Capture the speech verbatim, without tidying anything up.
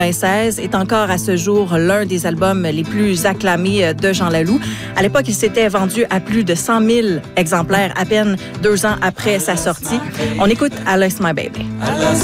quatre-vingt-seize est encore à ce jour l'un des albums les plus acclamés de Jean Lalou. À l'époque, il s'était vendu à plus de cent mille exemplaires à peine deux ans après sa sortie. On écoute I Lost My Baby.